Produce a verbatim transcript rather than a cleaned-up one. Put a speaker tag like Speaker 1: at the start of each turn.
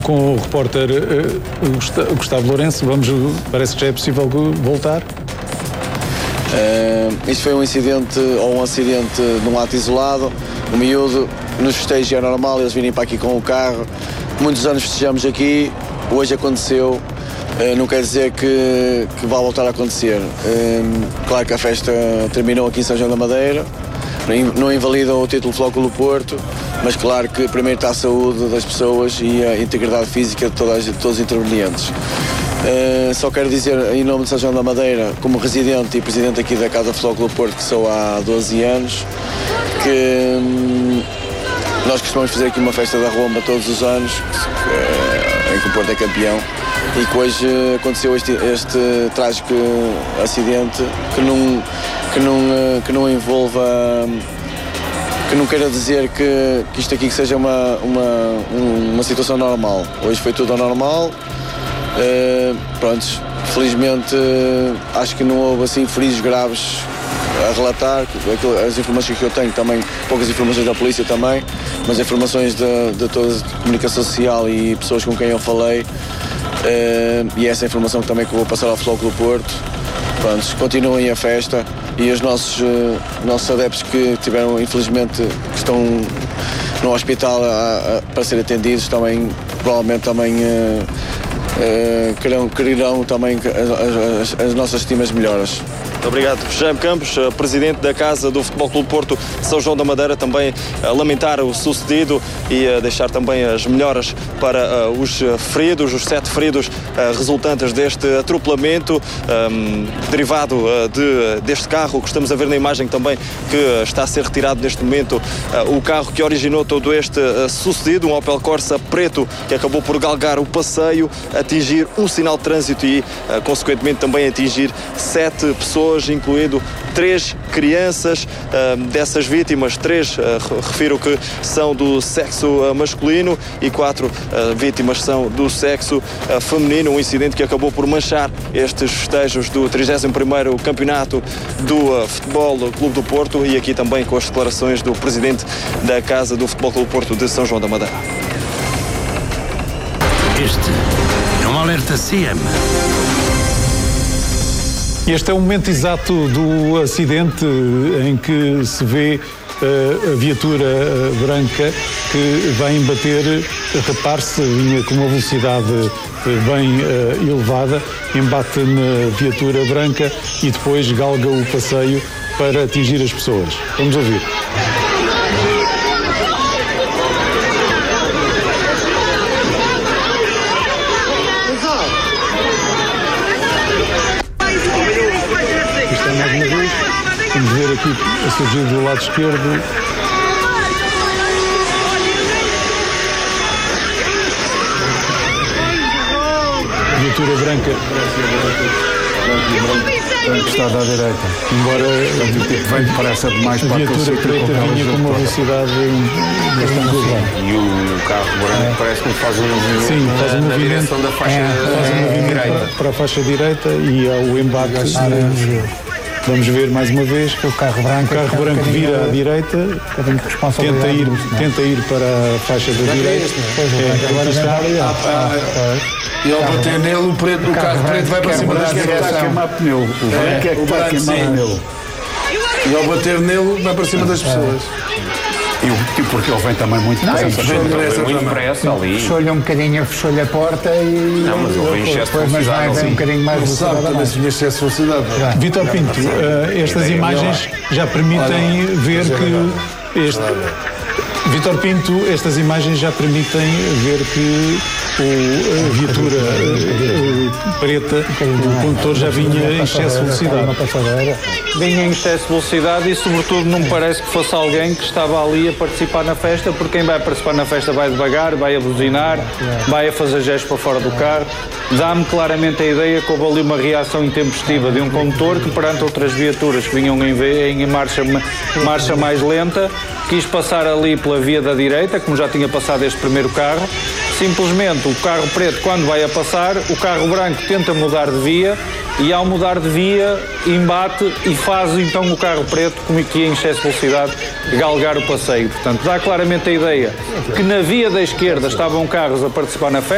Speaker 1: Com o repórter uh, Gustavo Lourenço, vamos, parece que já é possível voltar.
Speaker 2: Uh, isto foi um incidente ou um acidente num ato isolado. O miúdo nos festejos é normal, eles virem para aqui com o carro. Muitos anos festejamos aqui, hoje aconteceu. Uh, não quer dizer que, que vai voltar a acontecer. Uh, claro que a festa terminou aqui em São João da Madeira. Não invalida o título Flóculo Porto, mas claro que primeiro está a saúde das pessoas e a integridade física de, todas, de todos os intervenientes. Uh, só quero dizer, em nome de São João da Madeira, como residente e presidente aqui da Casa Flóculo Porto, que sou há doze anos, que hum, nós costumamos fazer aqui uma festa da Romba todos os anos, que, uh, em que o Porto é campeão, e que hoje aconteceu este, este trágico acidente que não, que não, que não envolva, que não queira dizer que, que isto aqui que seja uma, uma, uma situação normal. Hoje foi tudo anormal. Uh, pronto, felizmente uh, acho que não houve assim feridos graves a relatar. As informações que eu tenho também, poucas informações da polícia também, mas informações de, de toda a comunicação social e pessoas com quem eu falei. Uh, e essa informação também que eu vou passar ao Flóculo Porto. Pronto, continuem a festa e os nossos, uh, nossos adeptos que tiveram, infelizmente, que estão no hospital a, a, para ser atendidos, também, provavelmente também uh, uh, querão, quererão também as, as, as nossas estimas melhoras.
Speaker 3: Obrigado. Jaime Campos, presidente da Casa do Futebol Clube Porto São João da Madeira, também a lamentar o sucedido e a deixar também as melhoras para uh, os feridos, os sete feridos uh, resultantes deste atropelamento um, derivado uh, de, deste carro que estamos a ver na imagem também, que uh, está a ser retirado neste momento uh, o carro que originou todo este uh, sucedido, um Opel Corsa preto que acabou por galgar o passeio, atingir um sinal de trânsito e uh, consequentemente também atingir sete pessoas, incluindo três crianças. Uh, dessas vítimas, três uh, refiro que são do sexo uh, masculino e quatro uh, vítimas são do sexo uh, feminino. Um incidente que acabou por manchar estes festejos do trigésimo primeiro Campeonato do uh, Futebol Clube do Porto, e aqui também com as declarações do presidente da Casa do Futebol Clube Porto de São João da Madeira.
Speaker 4: Este é um alerta C M.
Speaker 1: Este é o momento exato do acidente em que se vê uh, a viatura uh, branca que vai embater, repare-se, vinha com uma velocidade uh, bem uh, elevada, embate na viatura branca e depois galga o passeio para atingir as pessoas. Vamos ouvir. Vamos ver aqui a surgir do lado esquerdo. Viatura branca.
Speaker 5: Está da direita.
Speaker 1: Embora
Speaker 5: vem depressa demais para
Speaker 1: a viatura preta vinha com uma velocidade bastante elevada.
Speaker 6: E o carro branco é. parece que faz um movimento,
Speaker 1: Sim, faz um
Speaker 6: na,
Speaker 1: movimento
Speaker 6: na direção da faixa,
Speaker 1: é, faz um movimento direita. Para, para a faixa direita e ao embate. Vamos ver mais uma vez.
Speaker 5: O carro branco,
Speaker 1: o carro
Speaker 5: um
Speaker 1: branco vira à direita, tenta ir, tenta ir para a faixa da direita.
Speaker 5: Agora está.
Speaker 7: E ao bater nele, o, preto, o carro preto vai para cima da esquerda.
Speaker 5: Está a queimar pneu. O branco é que está a queimar pneu.
Speaker 7: E ao bater nele, vai para cima das pessoas.
Speaker 5: E porque ele vem também muito
Speaker 6: não,
Speaker 5: pressa.
Speaker 6: Muito pressa ali.
Speaker 5: Fechou-lhe um bocadinho, fechou-lhe a porta e...
Speaker 6: Não, mas ele vem em excesso de velocidade.
Speaker 5: Mas vai um bocadinho mais velocidade.
Speaker 7: Também se vinha excesso de velocidade.
Speaker 1: Vítor Pinto, uh, estas imagens já permitem ver que... Este, Vítor Pinto, estas imagens já permitem ver que o, a viatura uh, preta, o condutor já vinha em excesso de velocidade.
Speaker 8: Vinha em excesso de velocidade e, sobretudo, não me parece que fosse alguém que estava ali a participar na festa, porque quem vai participar na festa vai devagar, vai a buzinar, vai a fazer gestos para fora do carro. Dá-me claramente a ideia que houve ali uma reação intempestiva de um condutor que, perante outras viaturas que vinham em, em marcha, marcha mais lenta, quis passar ali pela via da direita, como já tinha passado este primeiro carro. Simplesmente o carro preto, quando vai a passar, o carro branco tenta mudar de via e, ao mudar de via, embate e faz então o carro preto, como que em excesso de velocidade, galgar o passeio. Portanto, dá claramente a ideia que na via da esquerda estavam carros a participar na festa.